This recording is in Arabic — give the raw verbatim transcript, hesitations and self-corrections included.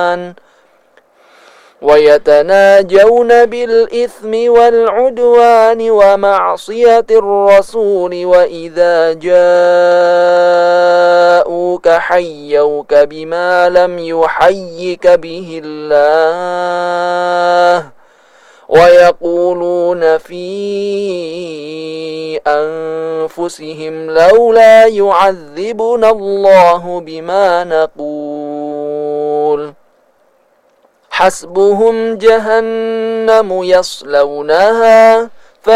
الرحمن ويتناجون بالإثم والعدوان ومعصية الرسول وإذا جاءوك حيوك بما لم يحيك به الله ويقولون في أنفسهم لولا يعذبنا الله بما نقول حسبهم جهنم يصلونها